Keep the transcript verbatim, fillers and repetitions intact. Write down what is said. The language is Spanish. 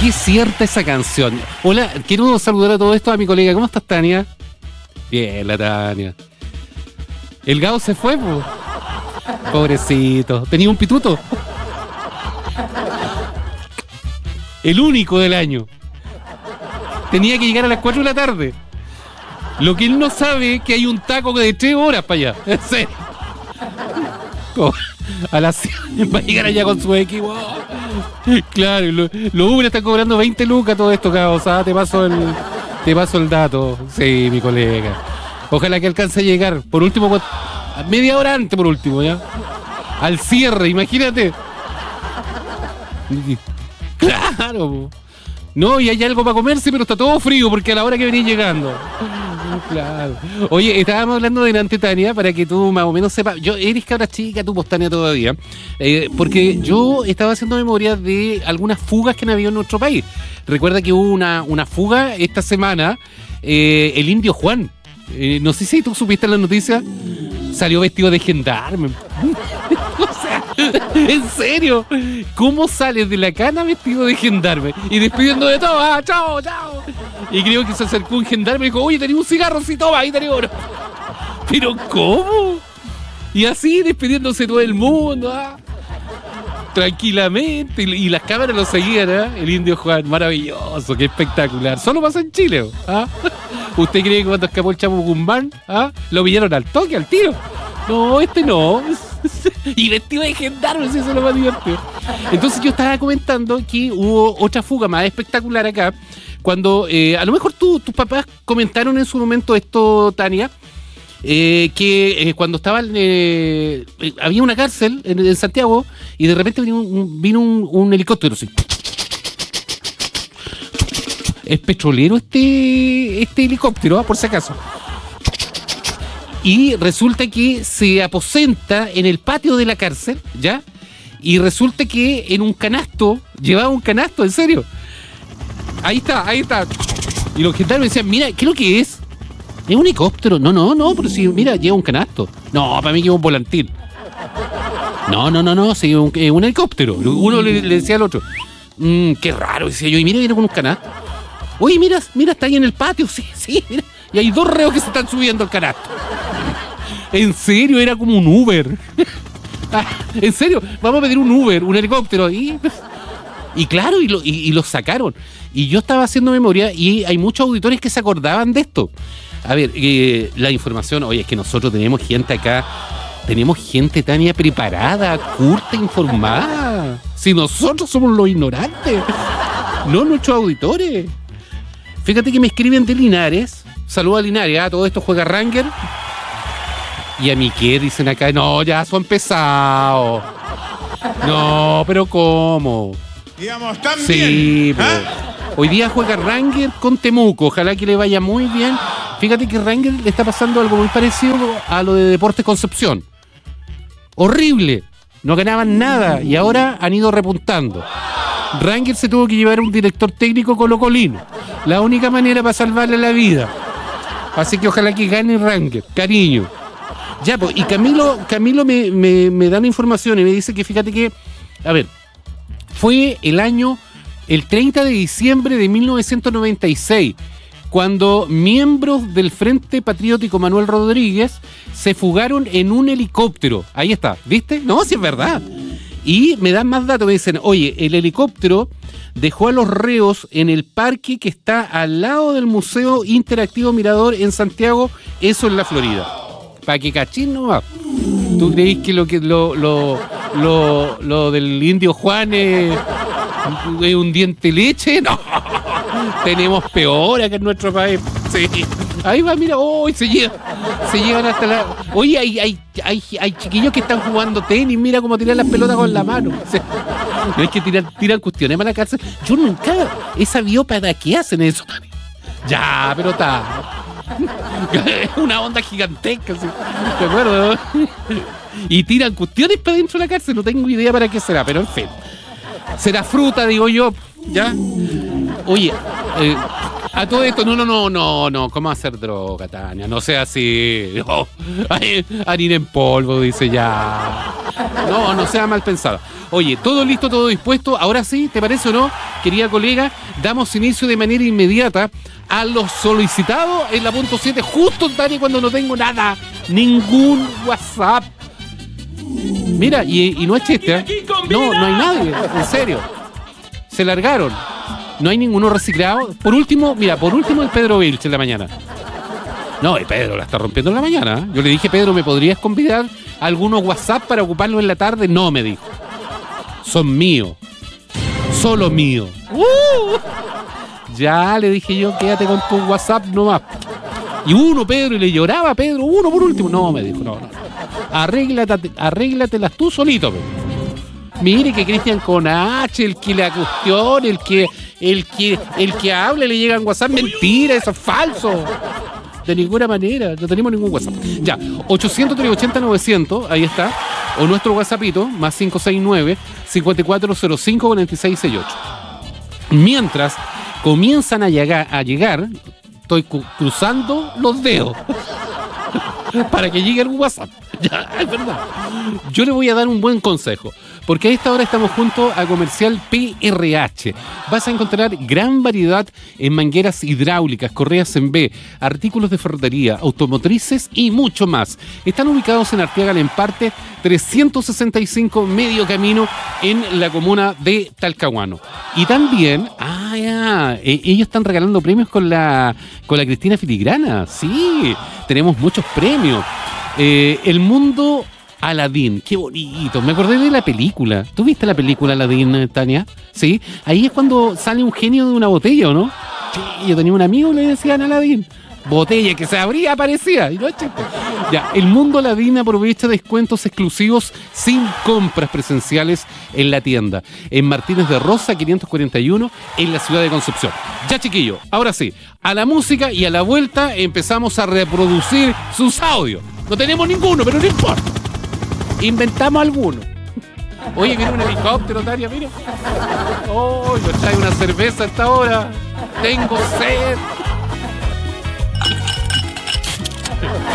qué cierta esa canción. Hola, quiero saludar a todo esto a mi colega. ¿Cómo estás, Tania? Bien, la Tania. El Gao se fue, po. Pobrecito. Tenía un pituto. El único del año. Tenía que llegar a las cuatro de la tarde. Lo que él no sabe es que hay un taco de tres horas para allá. En serio. Oh, a las va a llegar allá con su equipo. Claro, los lo Uber están cobrando veinte lucas todo esto, Gao. O sea, te paso el, te paso el dato. Sí, mi colega. Ojalá que alcance a llegar. Por último, media hora antes, por último, ¿ya? Al cierre, imagínate. Claro. No, y hay algo para comerse, pero está todo frío porque a la hora que venís llegando. Claro. Oye, estábamos hablando de Nante, Tania, para que tú más o menos sepas. Yo, eres cabra chica, tú Tania todavía. Eh, porque yo estaba haciendo memoria de algunas fugas que han habido en nuestro país. Recuerda que hubo una, una fuga esta semana, eh, el Indio Juan. Eh, no sé si tú supiste la noticia. Salió vestido de gendarme. O sea, en serio, ¿cómo sales de la cana vestido de gendarme? Y despidiendo de todo, ah, chao, chao. Y creo que se acercó un gendarme y dijo, oye, tenés un cigarro, sí, toma, ahí tenés uno. Pero ¿cómo? Y así despidiéndose todo el mundo, ah, tranquilamente, y, y las cámaras lo seguían, ¿eh? El Indio Juan, maravilloso, qué espectacular. Solo pasa en Chile, ¿ah? ¿Usted cree que cuando escapó el Chapo Guzmán, ¿ah? Lo pillaron al toque, al tiro? No, este no. Y vestido de gendarme, eso es lo más divertido. Entonces yo estaba comentando que hubo otra fuga más espectacular acá, cuando eh, a lo mejor tú, tus papás comentaron en su momento esto, Tania, eh, que eh, cuando estaban, eh, eh, había una cárcel en, en Santiago y de repente vino un, vino un, un helicóptero así. Es petrolero este, este helicóptero, ¿eh? Por si acaso. Y resulta que se aposenta en el patio de la cárcel, ¿ya? Y resulta que en un canasto, llevaba un canasto, en serio. Ahí está, ahí está. Y los gendarmes decían, mira, ¿qué es lo que es? ¿Es un helicóptero? No, no, no, pero si, mira, lleva un canasto. No, para mí que es un volantín. No, no, no, no, sí, un, es un helicóptero. Uno le, le decía al otro, mmm, qué raro, decía yo, y mira, viene con un canasto. Oye, mira, mira, está ahí en el patio, sí, sí, mira. Y hay dos reos que se están subiendo al canasto. En serio, era como un Uber. En serio, vamos a pedir un Uber, un helicóptero. Y, y claro, y lo, y, y lo sacaron. Y yo estaba haciendo memoria y hay muchos auditores que se acordaban de esto. A ver, eh, la información, oye, es que nosotros tenemos gente acá, tenemos gente, Tania, preparada, culta, informada. Si nosotros somos los ignorantes, no nuestros auditores. Fíjate que me escriben de Linares. Saludos a Linares, ¿eh? Todo esto juega Ranger. Y a mí qué dicen acá, no, ya son pesados. No, pero ¿cómo? Digamos, también. Sí, pero ¿eh? Hoy día juega Ranger con Temuco, ojalá que le vaya muy bien. Fíjate que Ranger le está pasando algo muy parecido a lo de Deportes Concepción. Horrible, no ganaban nada y ahora han ido repuntando. Ranger se tuvo que llevar a un director técnico colocolino, la única manera para salvarle la vida. Así que ojalá que gane Ranger, cariño. Ya, pues, y Camilo, Camilo me, me, me da la información y me dice que fíjate que, a ver, fue el año, el treinta de diciembre de mil novecientos noventa y seis, cuando miembros del Frente Patriótico Manuel Rodríguez se fugaron en un helicóptero. Ahí está, ¿viste? No, sí es verdad. Y me dan más datos, me dicen, oye, el helicóptero dejó a los reos en el parque que está al lado del Museo Interactivo Mirador en Santiago, eso en la Florida. Para que cachín no va. ¿Tú creís que lo que lo, lo, lo, lo del Indio Juan es, es un diente de leche? No. Tenemos peor acá en nuestro país. Sí. Ahí va, mira, oh, se llegan, se llegan hasta la. Oye, hay, hay, hay, hay chiquillos que están jugando tenis, mira cómo tiran las pelotas con la mano. O sea, no es que tiran, tiran cuestiones para la cárcel. Yo nunca he sabido para qué hacen eso. Ya, pero está. Una onda gigantesca, ¿sí? ¿De acuerdo? Y tiran cuestiones para dentro de la cárcel, no tengo idea para qué será, pero en fin. Será fruta, digo yo, ¿ya? Oye, eh, a todo esto, no, no, no, no, no, ¿cómo hacer droga, Tania? No sea así. No. Harina en polvo, dice ya. No, no sea mal pensado. Oye, todo listo, todo dispuesto. Ahora sí, ¿te parece o no? querida colega, damos inicio de manera inmediata a los solicitados en la punto siete, justo Tania, cuando no tengo nada, ningún WhatsApp. Mira, y, y no es chiste, ¿eh? No, no hay nadie, en serio. Se largaron. No hay ninguno reciclado. Por último, mira, por último el Pedro Vilch en la mañana. No, el Pedro la está rompiendo en la mañana, ¿eh? Yo le dije, Pedro, ¿me podrías convidar a algunos WhatsApp para ocuparlos en la tarde? No, me dijo. Son míos. Solo míos. ¡Uh! Ya le dije yo, quédate con tu WhatsApp nomás. Y uno, Pedro, y le lloraba a Pedro, uno por último. No, me dijo, no, no. Arréglate, arréglatelas tú solito, Pedro. Mire que Cristian con H, el que la cuestión, el que, el que, el que habla y le llega en WhatsApp, mentira, eso es falso. De ninguna manera, no tenemos ningún WhatsApp. Ya, ochocientos, trescientos ochenta, novecientos, ahí está. O nuestro WhatsAppito, más cinco seis nueve, cinco cuatro cero cinco, cuatro seis seis ocho. Mientras comienzan a llegar, a llegar, estoy cu- cruzando los dedos para que llegue el WhatsApp. Ya, es verdad. Yo le voy a dar un buen consejo, porque a esta hora estamos junto a Comercial P R H. Vas a encontrar gran variedad en mangueras hidráulicas, correas en B, artículos de ferretería, automotrices y mucho más. Están ubicados en Arteaga Lemparte trescientos sesenta y cinco, medio camino, en la comuna de Talcahuano. Y también, ah, ya, eh, ellos están regalando premios con la, con la Cristina Filigrana. Sí, tenemos muchos premios. Eh, el mundo Aladín, qué bonito. Me acordé de la película. ¿Tú viste la película Aladín, Tania? Sí. Ahí es cuando sale un genio de una botella, ¿o no? Sí, yo tenía un amigo y le decían Aladín. Botella que se abría, aparecía. Y no es chiste. Ya, el mundo Aladín aprovecha descuentos exclusivos sin compras presenciales en la tienda. En Martínez de Rosa, quinientos cuarenta y uno, en la ciudad de Concepción. Ya, chiquillo, ahora sí, a la música y a la vuelta empezamos a reproducir sus audios. No tenemos ninguno, pero no importa. Inventamos alguno. Oye, viene un helicóptero, Tania, mira. Oh, yo traigo una cerveza a esta hora. Tengo sed.